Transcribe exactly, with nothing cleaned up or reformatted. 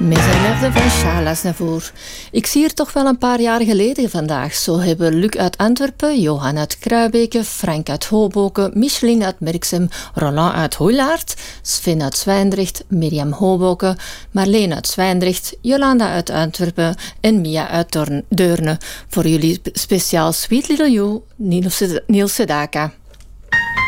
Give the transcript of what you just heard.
Maisonneuve van Charles Aznavour. Ik zie er toch wel een paar jaar geleden vandaag. Zo hebben Luc uit Antwerpen, Johan uit Kruibeke, Frank uit Hoboken, Micheline uit Merksem, Roland uit Hoylaert, Sven uit Zwijndrecht, Mirjam Hoboken, Marleen uit Zwijndrecht, Jolanda uit Antwerpen en Mia uit Dorn- Deurne. Voor jullie speciaal Sweet Little You, Niels Sedaka.